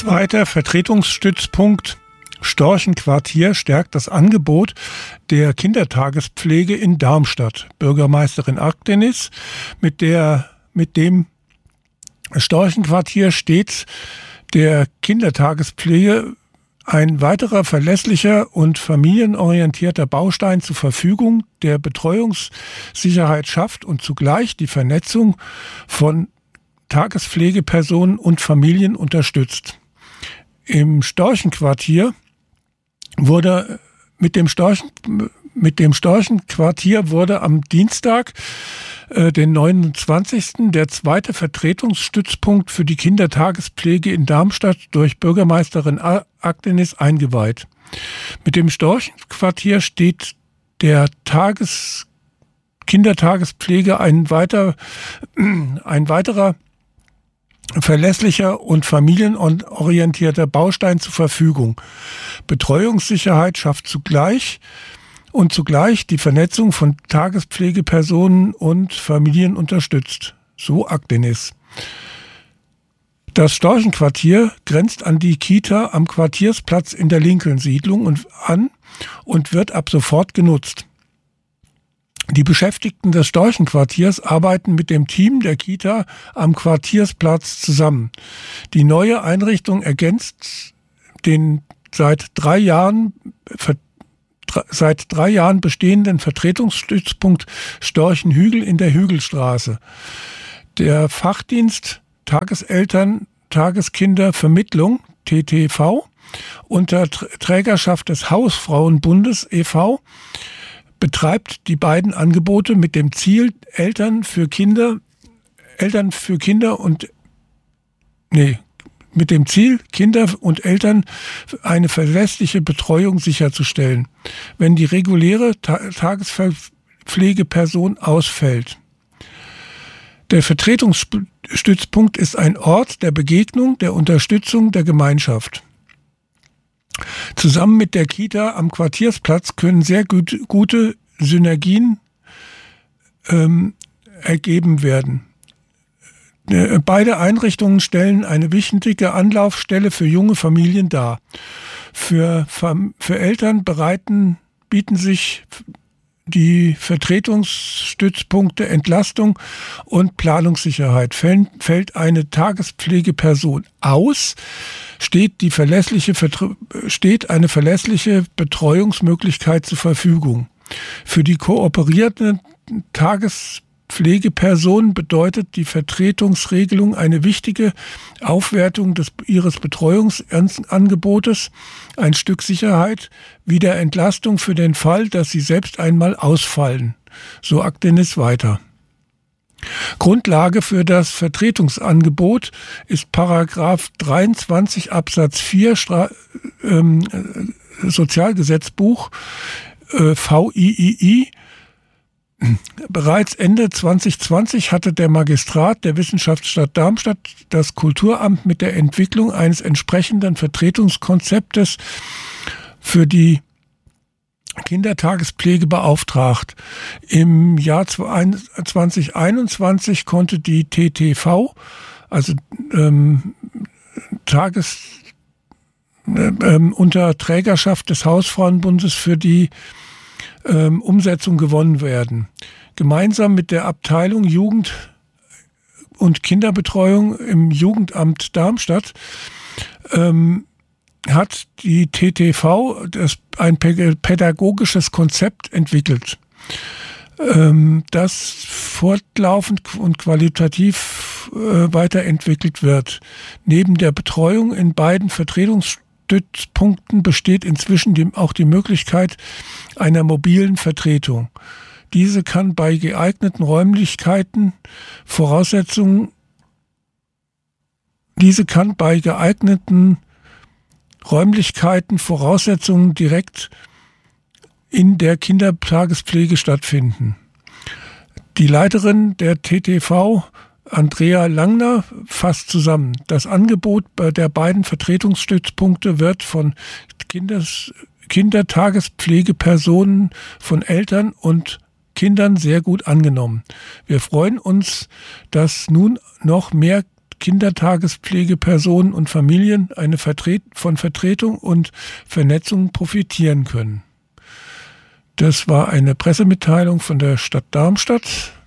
Zweiter Vertretungsstützpunkt Storchenquartier stärkt das Angebot der Kindertagespflege in Darmstadt. Bürgermeisterin Akdenis, mit dem Storchenquartier steht der Kindertagespflege ein weiterer verlässlicher und familienorientierter Baustein zur Verfügung, der Betreuungssicherheit schafft und zugleich die Vernetzung von Tagespflegepersonen und Familien unterstützt. Im Storchenquartier mit dem Storchenquartier wurde am Dienstag, den 29. der zweite Vertretungsstützpunkt für die Kindertagespflege in Darmstadt durch Bürgermeisterin Akdenis eingeweiht. Mit dem Storchenquartier steht der Kindertagespflege ein weiterer verlässlicher und familienorientierter Baustein zur Verfügung. Betreuungssicherheit schafft zugleich die Vernetzung von Tagespflegepersonen und Familien unterstützt. So Akdenis. Das Storchenquartier grenzt an die Kita am Quartiersplatz in der Lincoln-Siedlung an und wird ab sofort genutzt. Die Beschäftigten des Storchenquartiers arbeiten mit dem Team der Kita am Quartiersplatz zusammen. Die neue Einrichtung ergänzt den seit 3 Jahren bestehenden Vertretungsstützpunkt Storchenhügel in der Hügelstraße. Der Fachdienst Tageseltern Tageskindervermittlung TTV unter Trägerschaft des Hausfrauenbundes e.V. betreibt die beiden Angebote mit dem Ziel, Kinder und Eltern eine verlässliche Betreuung sicherzustellen, wenn die reguläre Tagespflegeperson ausfällt. Der Vertretungsstützpunkt ist ein Ort der Begegnung, der Unterstützung der Gemeinschaft. Zusammen mit der Kita am Quartiersplatz können sehr gute Synergien ergeben werden. Beide Einrichtungen stellen eine wichtige Anlaufstelle für junge Familien dar. Für Eltern bieten sich die Vertretungsstützpunkte Entlastung und Planungssicherheit. Fällt eine Tagespflegeperson aus, steht eine verlässliche Betreuungsmöglichkeit zur Verfügung. Für die kooperierenden Tagespflegeperson bedeutet die Vertretungsregelung eine wichtige Aufwertung ihres Betreuungsangebotes, ein Stück Sicherheit, wie der Entlastung für den Fall, dass sie selbst einmal ausfallen. So Akdenis weiter. Grundlage für das Vertretungsangebot ist § 23 Absatz 4 Sozialgesetzbuch VIII. Bereits Ende 2020 hatte der Magistrat der Wissenschaftsstadt Darmstadt das Kulturamt mit der Entwicklung eines entsprechenden Vertretungskonzeptes für die Kindertagespflege beauftragt. Im Jahr 2021 konnte die TTV, also unter Trägerschaft des Hausfrauenbundes für die Umsetzung gewonnen werden. Gemeinsam mit der Abteilung Jugend- und Kinderbetreuung im Jugendamt Darmstadt hat die TTV ein pädagogisches Konzept entwickelt, das fortlaufend und qualitativ weiterentwickelt wird. Neben der Betreuung in beiden Vertretungsstützpunkten besteht inzwischen auch die Möglichkeit einer mobilen Vertretung. Diese kann bei geeigneten Räumlichkeiten Voraussetzungen direkt in der Kindertagespflege stattfinden. Die Leiterin der TTV, Andrea Langner, fasst zusammen. Das Angebot der beiden Vertretungsstützpunkte wird von Kindertagespflegepersonen, von Eltern und Kindern sehr gut angenommen. Wir freuen uns, dass nun noch mehr Kindertagespflegepersonen und Familien von Vertretung und Vernetzung profitieren können. Das war eine Pressemitteilung von der Stadt Darmstadt.